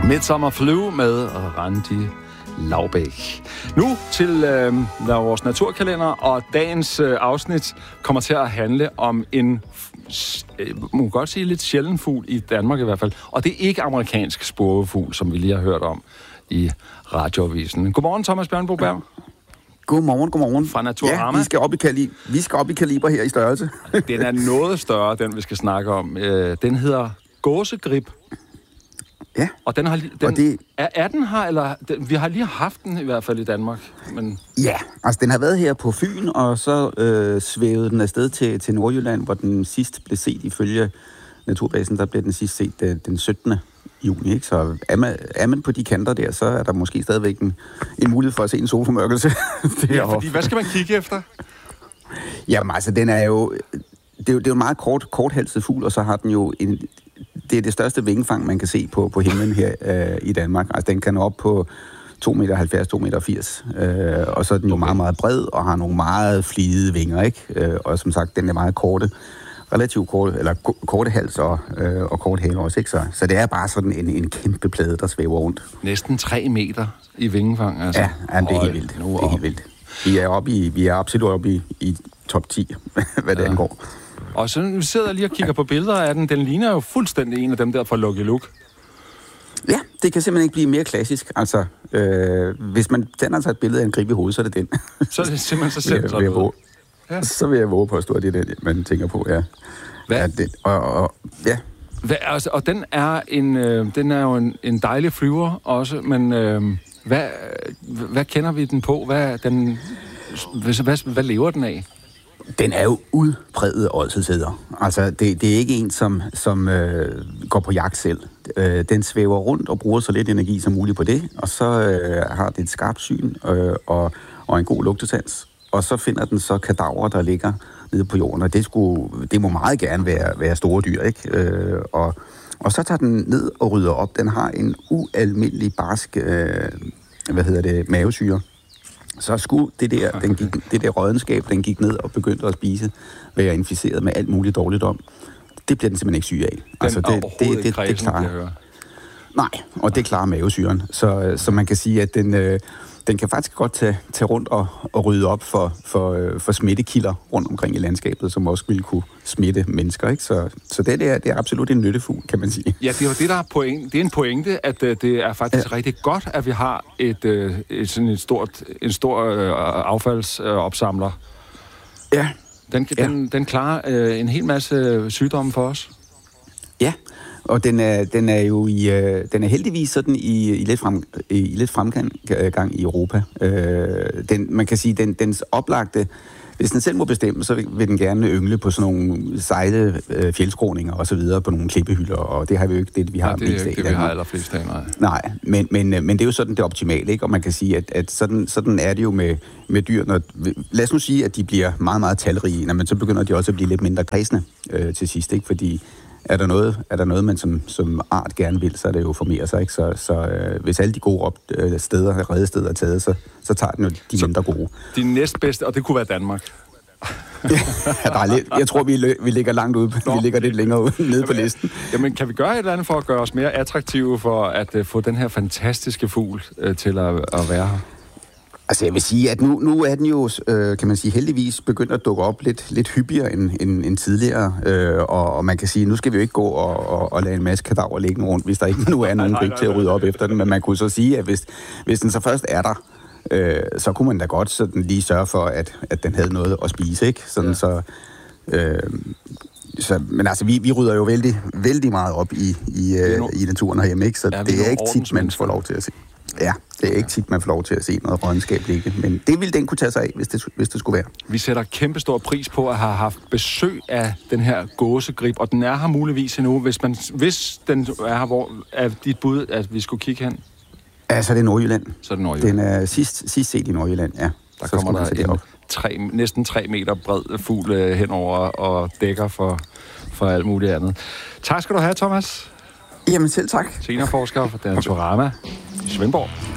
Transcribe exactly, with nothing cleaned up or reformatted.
Midsommer Flu med Randi Laubæk. Nu til øh, vores naturkalender, og dagens øh, afsnit kommer til at handle om en, øh, man kan godt sige, lidt sjælden fugl i Danmark i hvert fald. Og det er ikke amerikansk spurvefugl, som vi lige har hørt om i radioavisen. Godmorgen, Thomas Bjørnbroberg. Godmorgen, godmorgen. Fra Naturama. Ja, vi skal op i, kali- vi skal op i kaliber her i størrelse. Den er noget større, den vi skal snakke om. Øh, den hedder gåsegrib. Ja. Og den har den, og det, er, er den her, eller den, vi har lige haft den i hvert fald i Danmark. Men... Ja, altså den har været her på Fyn, og så øh, svævede den afsted til, til Nordjylland, hvor den sidst blev set ifølge Naturbasen, der blev den sidst set den, den syttende juni, ikke? Så er man, er man på de kanter der, så er der måske stadigvæk en, en mulighed for at se en solformørkelse. Ja, fordi hvad skal man kigge efter? Jamen altså, den er jo... Det er jo, det er jo en meget kort, korthalset fugl, og så har den jo en... Det er det største vingefang, man kan se på, på himlen her øh, i Danmark. Altså, den kan nå op på to komma halvfjerds til to komma firs meter. Øh, og så er den jo meget, meget bred, og har nogle meget flide vinger, ikke? Øh, og som sagt, den er meget korte. Relativt korte, eller korte hals og, øh, og kort hale også, ikke? Så, så det er bare sådan en, en kæmpe plade, der svæver rundt. Næsten tre meter i vingefang, altså. Ja, jamen, det er helt vildt. Det er helt vildt. Vi er, oppe i, vi er absolut oppe i, i top ti, hvad det ja. angår. Og så vi sidder lige og kigger på billeder af den. Den ligner jo fuldstændig en af dem der fra Lucky Luke. Ja, det kan simpelthen ikke blive mere klassisk. Altså, øh, hvis man tænder sig et billede af en grib i hovedet, så er det den. Så er det simpelthen så selv sådan noget. Ja. Så vil jeg våge på at stå, at det er det, man tænker på, ja. Hvad? Ja, det, og, og, ja. Hvad, altså, og den er, en, øh, den er jo en, en dejlig flyver også, men øh, hvad, hvad kender vi den på? Hvad, den, hvad, hvad, hvad lever den af? Den er jo udpræget ådselshedder. Altså, det, det er ikke en, som, som øh, går på jagt selv. Øh, den svæver rundt og bruger så lidt energi som muligt på det, og så øh, har det et skarpt syn øh, og, og en god lugtesans. Og så finder den så kadaver, der ligger nede på jorden, og det, skulle, det må meget gerne være, være store dyr, ikke? Øh, og, og så tager den ned og rydder op. Den har en ualmindelig barsk, øh, hvad hedder det, mavesyre. Så skulle det der, den gik, det der rådenskab, den gik ned og begyndte at spise, være inficeret med alt muligt dårligt om. Det bliver den simpelthen ikke syg af. Den altså, det, det, det, det, det klarer. Nej, og det klarer mavesyren. Så, så man kan sige, at den, øh, den kan faktisk godt tage, tage rundt og, og rydde op for, for, øh, for smittekilder rundt omkring i landskabet, som også ville kunne smitte mennesker, ikke? Så, så det, er, det er absolut en nyttefugl, kan man sige. Ja, det er jo det, der er pointe. Det er en pointe, at øh, det er faktisk ja. rigtig godt, at vi har et, øh, et, sådan et stort, en stor øh, affaldsopsamler. Øh, ja. Den, ja. den, den klarer øh, en hel masse sygdomme for os. Ja, og den er, den er jo i, øh, den er heldigvis sådan i, i lidt, frem, i lidt fremgang i Europa. Øh, den, man kan sige, den, dens oplagte, hvis den selv må bestemme, så vil, vil den gerne yngle på sådan nogle sejle øh, fjeldskråninger og så videre på nogle klippehylder, og det har vi jo ikke det, vi har ja, det er jo ikke det, vi har allerflest af, nej. Nej, men, men, men det er jo sådan det optimale, ikke? Og man kan sige, at, at sådan, sådan er det jo med, med dyr. Når, lad os nu sige, at de bliver meget, meget talrige, men så begynder de også at blive lidt mindre kredsende øh, til sidst, ikke? Fordi Er der noget, er der noget man som, som art gerne vil, så er det jo formere sig, ikke? Så, så øh, hvis alle de gode op, øh, steder, redesteder er taget, så, så tager den jo de så mindre gode. De næstbedste, og det kunne være Danmark. ja, der er lidt, jeg tror, vi, vi ligger langt ude. Nå. Vi ligger lidt længere ude, nede jamen, på listen. Jamen, kan vi gøre et eller andet for at gøre os mere attraktive for at uh, få den her fantastiske fugl uh, til at, at være her? Altså jeg vil sige, at nu, nu er den jo, øh, kan man sige, heldigvis begyndt at dukke op lidt, lidt hyppigere end, end, end tidligere. Øh, og, og man kan sige, nu skal vi jo ikke gå og, og, og lade en masse kadaver liggende rundt, hvis der ikke nu er nogen grib til at rydde op efter den. Men man kunne så sige, at hvis, hvis den så først er der, øh, så kunne man da godt sådan lige sørge for, at, at den havde noget at spise, ikke? Sådan ja. så... Øh, Så, men altså, vi, vi rydder jo vældig, vældig meget op i, i, no- i naturen herhjemme, ikke? Så ja, det er ikke tit, man får lov til at se. Ja, det er ikke tit, man får lov til at se noget rådenskab ligge. Men det ville den kunne tage sig af, hvis det, hvis det skulle være. Vi sætter kæmpestor pris på at have haft besøg af den her gåsegrib, og den er her muligvis endnu. Hvis, man, hvis den er her, hvor er dit bud, at vi skulle kigge hen? Ja, så er det Nordjylland. Så er det Nordjylland. Den er sidst, sidst set i Nordjylland, ja. Der så kommer der en op. Tre, næsten tre meter bred fugl henover og dækker for, for alt muligt andet. Tak skal du have, Thomas. Jamen selv tak. Seniorforsker for Naturama i Svendborg.